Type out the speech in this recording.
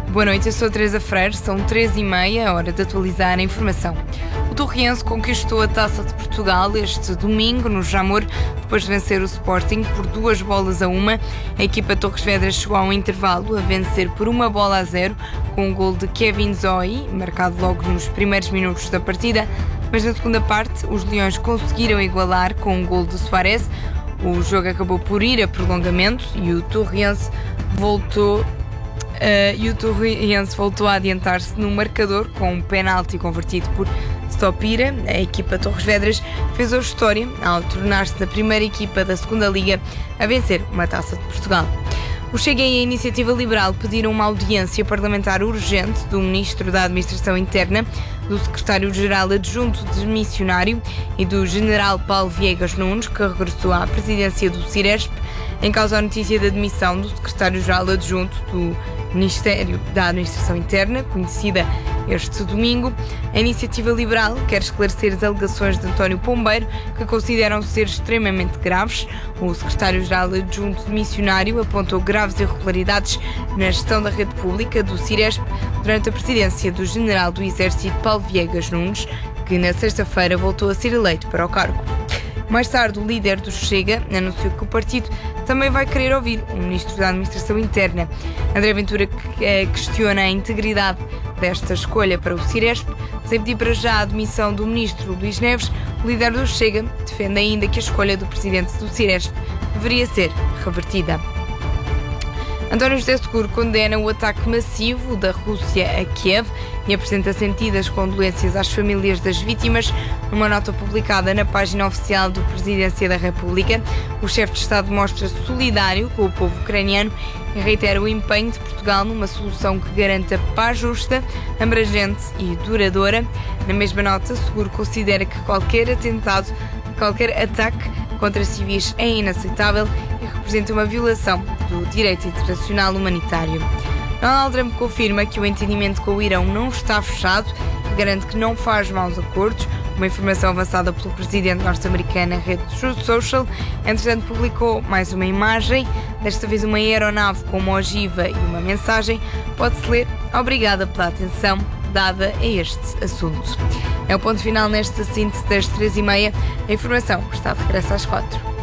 Boa noite, eu sou a Teresa Freire, são 13h30, hora de atualizar a informação. O Torriense conquistou a Taça de Portugal este domingo no Jamor, depois de vencer o Sporting por 2-1. A equipa Torres Vedras chegou ao intervalo a vencer por 1-0, com um gol de Kevin Zoe, marcado logo nos primeiros minutos da partida, mas na segunda parte os Leões conseguiram igualar com um gol de Soares. O jogo acabou por ir a prolongamento e o Torriense voltou a adiantar-se no marcador com um penalti convertido por Stopira. A equipa Torres Vedras fez hoje história ao tornar-se a primeira equipa da segunda Liga a vencer uma Taça de Portugal. O Chega e a Iniciativa Liberal pediram uma audiência parlamentar urgente do Ministro da Administração Interna, do Secretário-Geral Adjunto de Missionário e do General Paulo Viegas Nunes, que regressou à presidência do Ciresp, em causa a notícia da demissão do Secretário-Geral Adjunto do Ministério da Administração Interna, conhecida este domingo. A Iniciativa Liberal quer esclarecer as alegações de António Pombeiro, que consideram ser extremamente graves. O Secretário-Geral Adjunto de Missionário apontou graves irregularidades na gestão da rede pública do Ciresp durante a presidência do General do Exército Paulo Viegas Nunes, que na sexta-feira voltou a ser eleito para o cargo. Mais tarde, o líder do Chega anunciou que o partido também vai querer ouvir o Ministro da Administração Interna. André Ventura questiona a integridade desta escolha para o Ciresp. Sem pedir para já a admissão do Ministro Luís Neves, o líder do Chega defende ainda que a escolha do Presidente do Ciresp deveria ser revertida. António José Seguro condena o ataque massivo da Rússia a Kiev e apresenta sentidas condolências às famílias das vítimas. Numa nota publicada na página oficial da Presidência da República, o chefe de Estado mostra-se solidário com o povo ucraniano e reitera o empenho de Portugal numa solução que garanta paz justa, abrangente e duradoura. Na mesma nota, Seguro considera que qualquer ataque contra civis é inaceitável e representa uma violação do direito internacional humanitário. Donald Trump confirma que o entendimento com o Irão não está fechado e garante que não faz maus acordos. Uma informação avançada pelo presidente norte-americano na rede Truth Social. Entretanto, publicou mais uma imagem, desta vez uma aeronave com uma ogiva e uma mensagem. Pode-se ler: obrigada pela atenção dada a este assunto. É o ponto final nesta síntese das 13h30. A informação está de regresso às 4h.